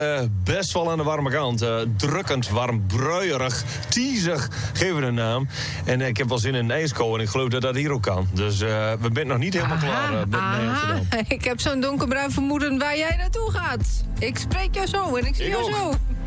Best wel aan de warme kant. Drukkend, warm, bruierig, tiezig, geven we een naam. En ik heb wel zin in een ijsko en ik geloof dat dat hier ook kan. Dus we zijn nog niet helemaal klaar met Amsterdam. Ik heb zo'n donkerbruin vermoeden waar jij naartoe gaat. Ik spreek jou zo en ik zie jou zo.